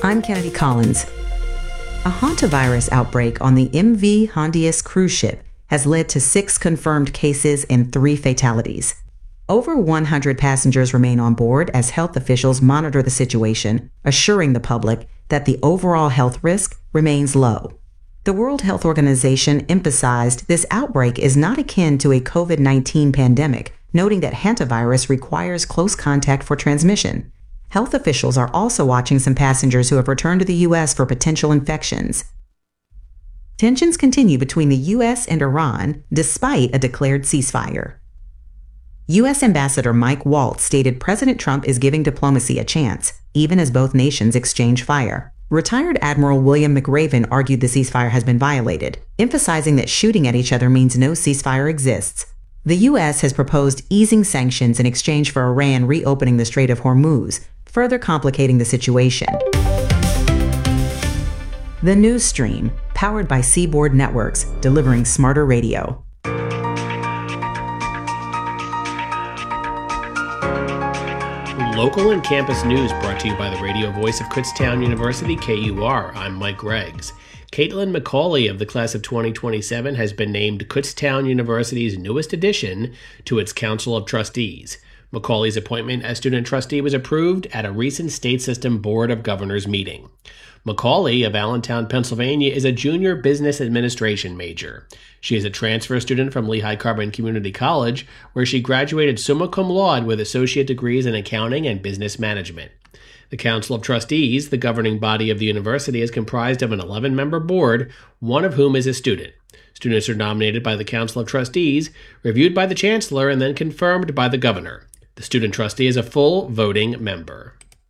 I'm Kennedy Collins. A hantavirus outbreak on the MV Hondius cruise ship has led to 6 confirmed cases and 3 fatalities. Over 100 passengers remain on board as health officials monitor the situation, assuring the public that the overall health risk remains low. The World Health Organization emphasized this outbreak is not akin to a COVID-19 pandemic, noting that hantavirus requires close contact for transmission. Health officials are also watching some passengers who have returned to the U.S. for potential infections. Tensions continue between the U.S. and Iran despite a declared ceasefire. U.S. Ambassador Mike Waltz stated President Trump is giving diplomacy a chance, even as both nations exchange fire. Retired Admiral William McRaven argued the ceasefire has been violated, emphasizing that shooting at each other means no ceasefire exists. The U.S. has proposed easing sanctions in exchange for Iran reopening the Strait of Hormuz, further complicating the situation. The News Stream, powered by Seaboard Networks, delivering smarter radio. Local and campus news brought to you by the radio voice of Kutztown University, KUR. I'm Mike Greggs. Caitlin McCauley of the class of 2027 has been named Kutztown University's newest addition to its Council of Trustees. McCauley's appointment as student trustee was approved at a recent State System Board of Governors meeting. McCauley of Allentown, Pennsylvania, is a junior business administration major. She is a transfer student from Lehigh Carbon Community College, where she graduated summa cum laude with associate degrees in accounting and business management. The Council of Trustees, the governing body of the university, is comprised of an 11-member board, one of whom is a student. Students are nominated by the Council of Trustees, reviewed by the Chancellor, and then confirmed by the Governor. The student trustee is a full voting member.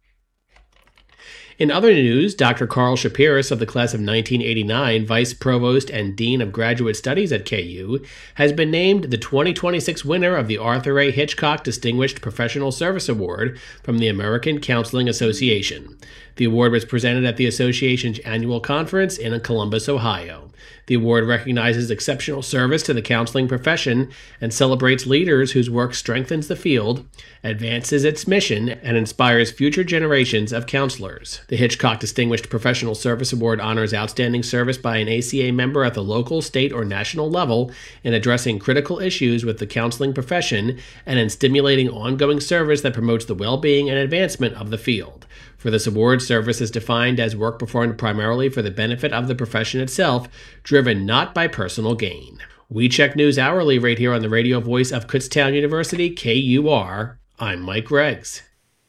In other news, Dr. Carl Shapiris of the class of 1989, Vice Provost and Dean of Graduate Studies at KU, has been named the 2026 winner of the Arthur A. Hitchcock Distinguished Professional Service Award from the American Counseling Association. The award was presented at the association's annual conference in Columbus, Ohio. The award recognizes exceptional service to the counseling profession and celebrates leaders whose work strengthens the field, advances its mission, and inspires future generations of counselors. The Hitchcock Distinguished Professional Service Award honors outstanding service by an ACA member at the local, state, or national level in addressing critical issues with the counseling profession and in stimulating ongoing service that promotes the well-being and advancement of the field. For this award, service is defined as work performed primarily for the benefit of the profession itself, driven not by personal gain. We check news hourly right here on the radio voice of Kutztown University, KUR. I'm Mike Greggs.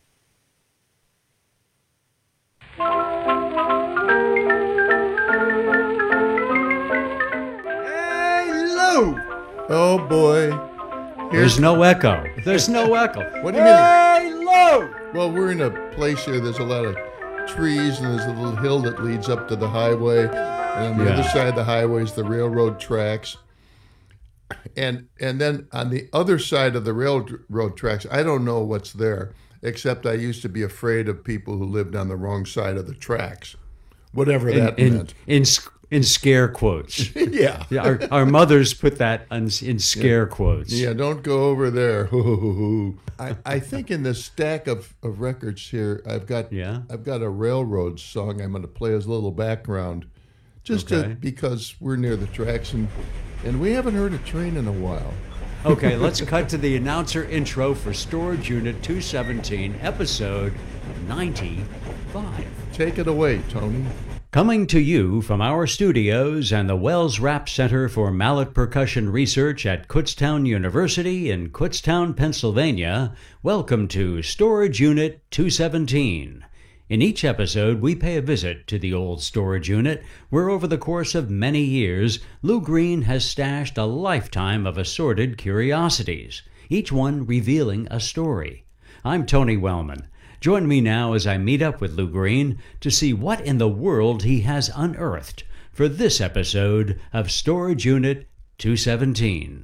Hello! Oh boy. There's no echo. There's no echo. What do you mean? Hello! Well, we're in a place here, there's a lot of trees, and there's a little hill that leads up to the highway. And on the other side of the highway is the railroad tracks. And then on the other side of the railroad tracks, I don't know what's there, except I used to be afraid of people who lived on the wrong side of the tracks. Whatever that meant. In scare quotes. Yeah. Our mothers put that in scare quotes. Yeah, don't go over there. I think in this stack of records here, I've got a railroad song I'm going to play as a little background, because we're near the tracks and we haven't heard a train in a while. Okay, let's cut to the announcer intro for Storage Unit 217, episode 95. Take it away, Tony. Coming to you from our studios and the Wells Rapp Center for Mallet Percussion Research at Kutztown University in Kutztown, Pennsylvania, welcome to Storage Unit 217. In each episode, we pay a visit to the old storage unit, where over the course of many years, Lou Green has stashed a lifetime of assorted curiosities, each one revealing a story. I'm Tony Wellman. Join me now as I meet up with Lou Green to see what in the world he has unearthed for this episode of Storage Unit 217.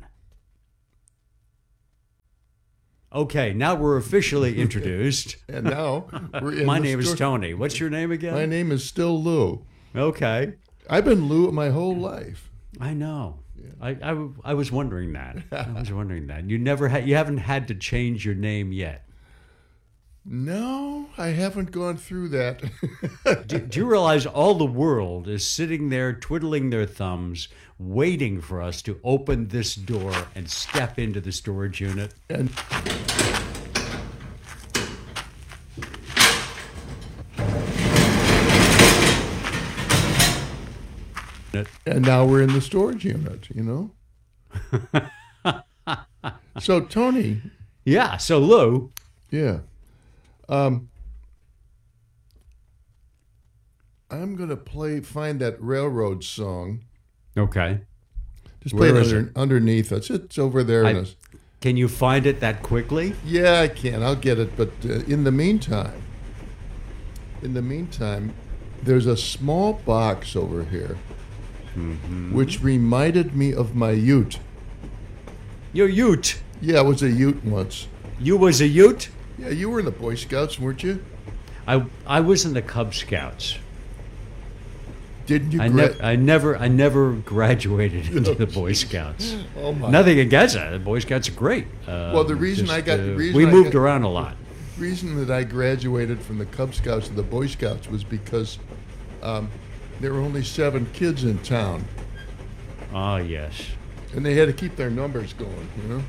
Okay, now we're officially introduced. And now we're in My name is Tony. What's your name again? My name is still Lou. Okay. I've been Lou my whole life. I know. Yeah. I was wondering that. You haven't had to change your name yet. No, I haven't gone through that. Do you realize all the world is sitting there twiddling their thumbs, waiting for us to open this door and step into the storage unit? And now we're in the storage unit, So, Tony. Yeah, so Lou. Yeah. I'm going to find that railroad song. Okay. Just play Where it is it? underneath us. It's over there. Can you find it that quickly? Yeah, I can. I'll get it. But in the meantime, there's a small box over here, which reminded me of my ute. Your ute. Yeah, I was a ute once. You was a ute? Yeah, you were in the Boy Scouts, weren't you? I was in the Cub Scouts. Didn't you? I never graduated into the Boy Scouts. Oh my! Nothing against that. The Boy Scouts are great. Well, the reason we moved around a lot. The reason that I graduated from the Cub Scouts to the Boy Scouts was because there were only 7 kids in town. Ah, yes. And they had to keep their numbers going,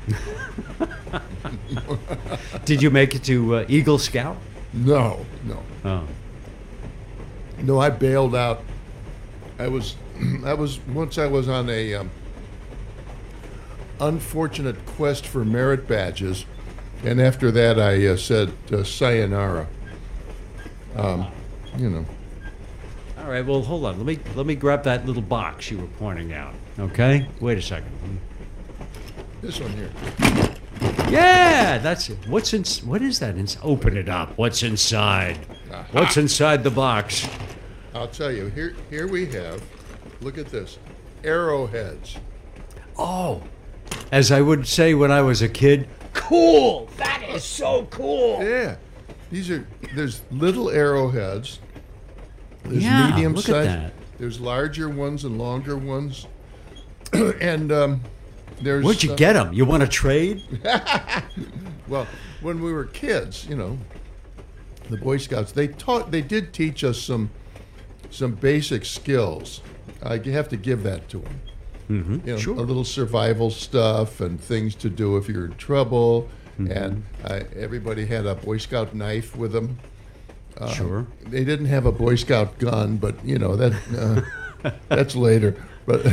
Did you make it to Eagle Scout? No. Oh. No, I bailed out. I was on a unfortunate quest for merit badges, and after that I said sayonara. All right. Well, hold on. Let me grab that little box you were pointing out. Okay. Wait a second. This one here. Yeah, that's it. What is that? Open it up. What's inside? Aha. What's inside the box? I'll tell you. Here we have. Look at this. Arrowheads. Oh, as I would say when I was a kid, cool. That is so cool. Yeah. There's little arrowheads. There's Yeah, medium look at size. that. There's larger ones and longer ones. And there's. Where'd you get them? You want to trade? Well, when we were kids, the Boy Scouts, they did teach us some basic skills. I have to give that to them. Mm-hmm. Sure. A little survival stuff and things to do if you're in trouble. Mm-hmm. And everybody had a Boy Scout knife with them. Sure. They didn't have a Boy Scout gun, but that's later. But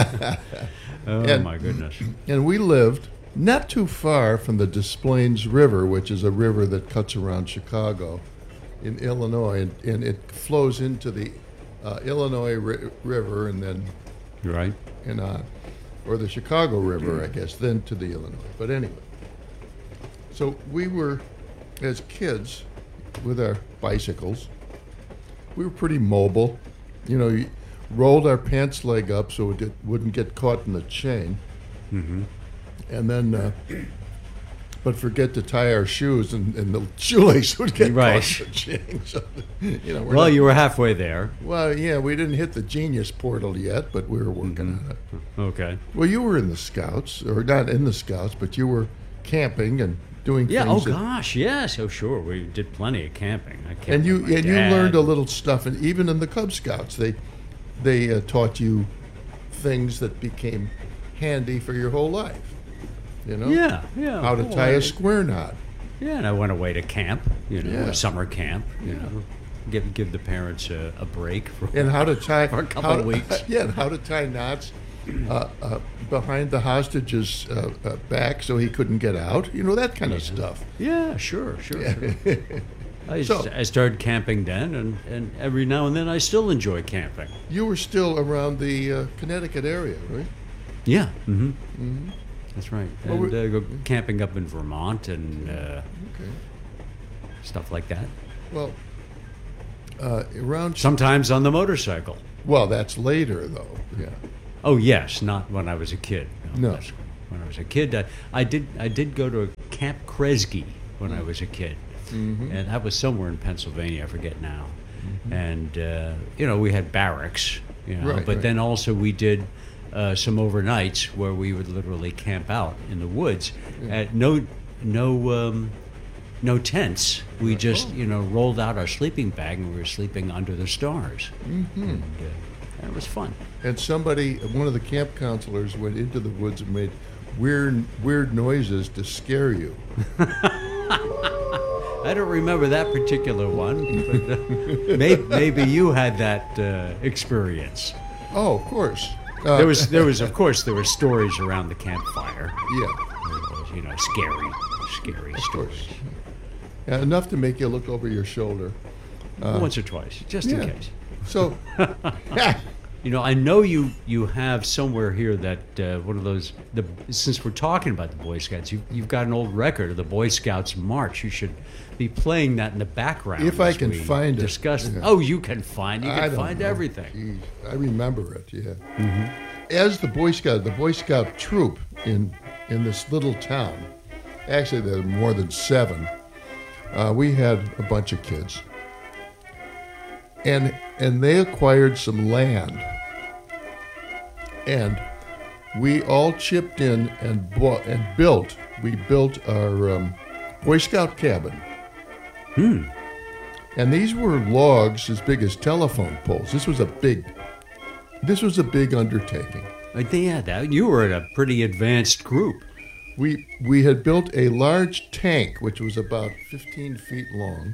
my goodness. And we lived not too far from the Des Plaines River, which is a river that cuts around Chicago in Illinois, and it flows into the Illinois River and then Right. and on, or the Chicago River, I guess, then to the Illinois. But anyway, so we were, as kids, with our bicycles, we were pretty mobile. You rolled our pants leg up so it wouldn't get caught in the chain. Mm-hmm. And then, but forget to tie our shoes, and the shoelace would get caught in the chain. So, you were halfway there. Well, yeah, we didn't hit the genius portal yet, but we were working on it. Okay. Well, you were in the Scouts, or not in the Scouts, but you were camping and doing Yeah. things. Oh gosh. Yes. Oh sure. We did plenty of camping. And you learned a little stuff, and even in the Cub Scouts, they taught you things that became handy for your whole life. Yeah. How to tie a square knot. Yeah, and I went away to camp. Yeah. A summer camp. Give the parents a break for And how to tie for a couple of weeks. Yeah, and how to tie knots behind the hostage's back so he couldn't get out. That kind of stuff. Yeah, sure. Yeah. I started camping then, and every now and then I still enjoy camping. You were still around the Connecticut area, right? Yeah. Mm-hmm. Mm-hmm. That's right. Well, And go camping up in Vermont and stuff like that. Well, around. Sometimes on the motorcycle. Well, that's later, though. Yeah. Oh yes, not when I was a kid. No. When I was a kid, I did go to Camp Kresge when I was a kid, and that was somewhere in Pennsylvania. I forget now. And we had barracks. But then also we did some overnights where we would literally camp out in the woods. No no tents. We just, rolled out our sleeping bag and we were sleeping under the stars. Mm-hmm. And it was fun. And one of the camp counselors went into the woods and made weird noises to scare you. I don't remember that particular one, but maybe you had that experience. Oh, of course. There was of course there were stories around the campfire. Yeah. There was, scary stories. Yeah, enough to make you look over your shoulder. Once or twice, just in case. So, I know you have somewhere here that one of those. Since we're talking about the Boy Scouts, you've got an old record of the Boy Scouts March. You should be playing that in the background. If I can find it. Discuss. Yeah. Oh, you can find. You can find everything. Jeez, I remember it. Yeah. Mm-hmm. As the Boy Scout troop in this little town. Actually, there were more than 7. We had a bunch of kids. And they acquired some land. And we all chipped in and built. We built our Boy Scout cabin. And these were logs as big as telephone poles. This was a big undertaking. Yeah, you were in a pretty advanced group. We had built a large tank, which was about 15 feet long,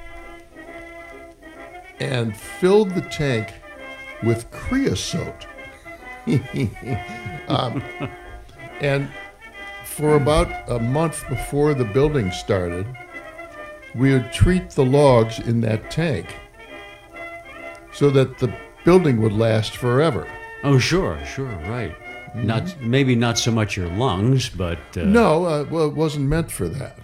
and filled the tank with creosote. And for about a month before the building started, we would treat the logs in that tank so that the building would last forever. Oh, sure, right. Maybe not so much your lungs, but no. Well, it wasn't meant for that.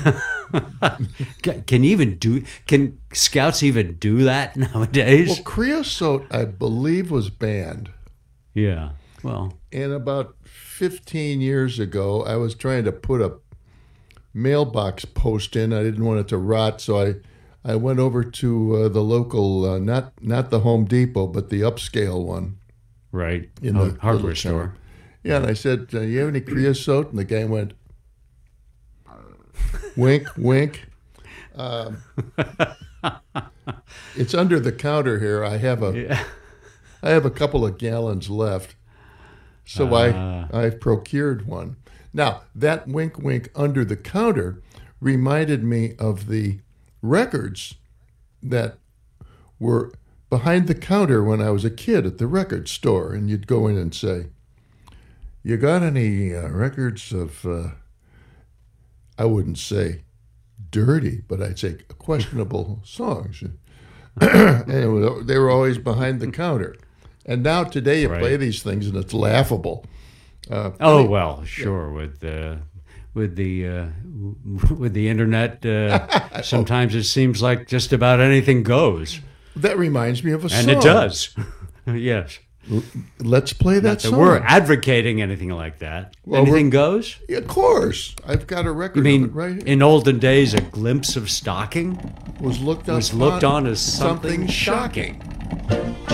Can Scouts even do that nowadays? Well, creosote, I believe, was banned. Yeah. Well, and about 15 years ago, I was trying to put a mailbox post in. I didn't want it to rot, so I went over to the local, not the Home Depot, but the upscale one. Right. In the hardware store. Yeah, and I said, you have any creosote? And the guy went, wink, wink. It's under the counter here. I have a couple of gallons left. So I procured one. Now, that wink, wink under the counter reminded me of the records that were behind the counter when I was a kid at the record store. And you'd go in and say, you got any records of, I wouldn't say dirty, but I'd say questionable songs. And they were always behind the counter. And now today you play these things and it's laughable. Sure. With the internet, sometimes it seems like just about anything goes. That reminds me of a song. And it does. Yes. Let's play that song. We're advocating anything like that. Well, anything goes? Yeah, of course. I've got a record of it right here. In olden days, a glimpse of stocking was looked on as something shocking.